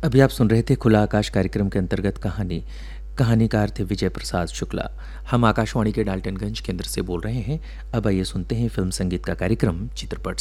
अभी आप सुन रहे थे खुला आकाश कार्यक्रम के अंतर्गत कहानी। कहानीकार थे विजय प्रसाद शुक्ला। हम आकाशवाणी के डाल्टनगंज केंद्र से बोल रहे हैं। अब आइए सुनते हैं फिल्म संगीत का कार्यक्रम चित्रपट